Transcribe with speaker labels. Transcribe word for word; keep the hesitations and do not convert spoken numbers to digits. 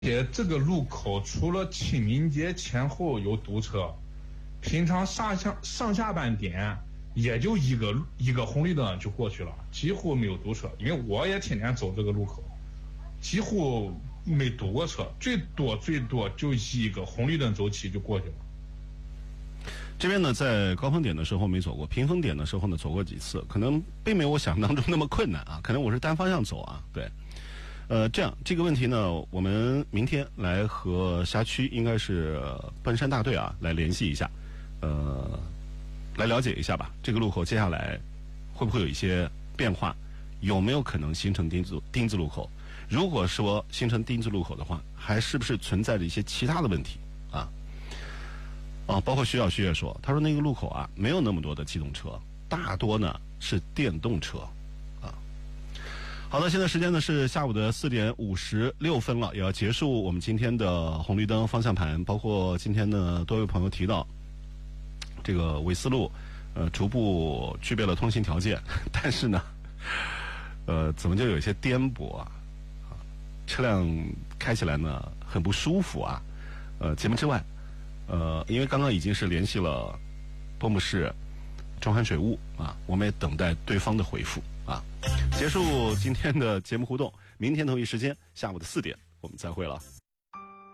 Speaker 1: 且这个路口除了清明节前后有堵车，平常上下上下班点也就一个一个红绿灯就过去了，几乎没有堵车。因为我也天天走这个路口，几乎没堵过车，最多最多就一个红绿灯走起就过去了。
Speaker 2: 这边呢，在高峰点的时候没走过，平峰点的时候呢走过几次，可能并没有我想象当中那么困难啊，可能我是单方向走啊，对。呃，这样这个问题呢，我们明天来和辖区应该是奔山大队啊来联系一下，呃，来了解一下吧。这个路口接下来会不会有一些变化？有没有可能形成丁字丁字路口？如果说形成丁字路口的话，还是不是存在着一些其他的问题啊？哦，包括徐小旭也说，他说那个路口啊没有那么多的机动车，大多呢是电动车。好的，现在时间呢是下午的四点五十六分了，也要结束我们今天的红绿灯方向盘。包括今天呢，多位朋友提到这个纬思路，呃，逐步具备了通行条件，但是呢，呃，怎么就有一些颠簸啊？啊，车辆开起来呢很不舒服啊。呃，节目之外，呃，因为刚刚已经是联系了波姆市中韩水务啊，我们也等待对方的回复啊。结束今天的节目互动，明天同一时间下午的四点我们再会了。